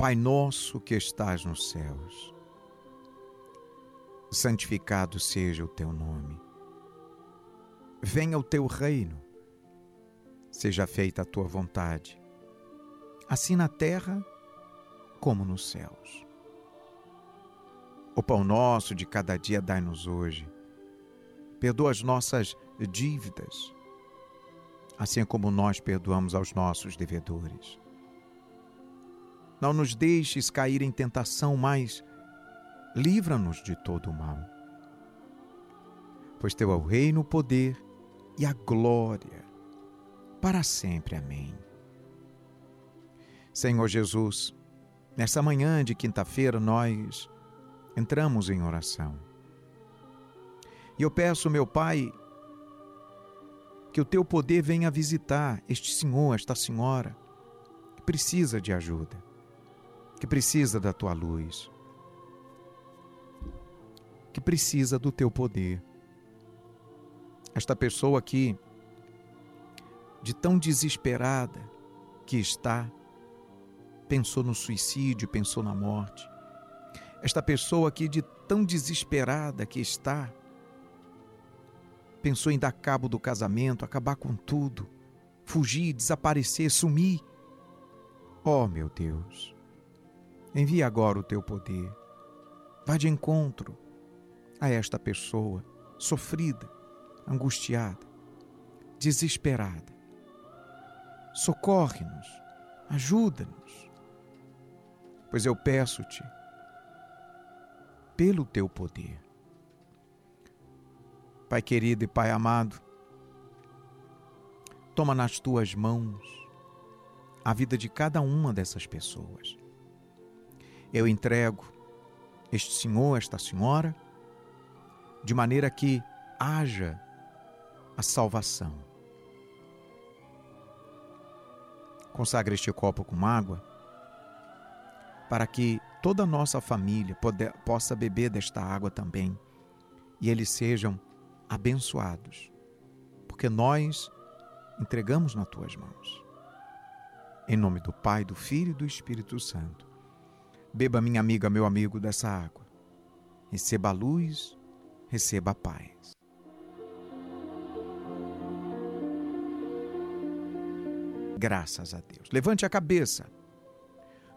Pai nosso que estás nos céus, santificado seja o teu nome. Venha o teu reino, seja feita a tua vontade, assim na terra como nos céus. O pão nosso de cada dia dai-nos hoje. Perdoa as nossas dívidas, assim como nós perdoamos aos nossos devedores. Não nos deixes cair em tentação, mas livra-nos de todo o mal. Pois teu é o reino, o poder e a glória, para sempre. Amém. Senhor Jesus, nesta manhã de quinta-feira nós entramos em oração. E eu peço, meu Pai, que o teu poder venha visitar este senhor, esta senhora, que precisa de ajuda, que precisa da tua luz, que precisa do teu poder. Esta pessoa aqui, de tão desesperada que está, pensou no suicídio, pensou na morte. Esta pessoa aqui, de tão desesperada que está, pensou em dar cabo do casamento, acabar com tudo, fugir, desaparecer, sumir. Oh, meu Deus, envia agora o teu poder. Vá de encontro a esta pessoa sofrida, angustiada, desesperada. Socorre-nos, ajuda-nos, pois eu peço-te, pelo teu poder. Pai querido e Pai amado, toma nas tuas mãos a vida de cada uma dessas pessoas. Eu entrego este senhor, esta senhora, de maneira que haja a salvação. Consagra este copo com água, para que toda a nossa família possa beber desta água também, e eles sejam abençoados, porque nós entregamos nas tuas mãos. Em nome do Pai, do Filho e do Espírito Santo. Beba, minha amiga, meu amigo, dessa água. Receba a luz, receba a paz. Graças a Deus. Levante a cabeça.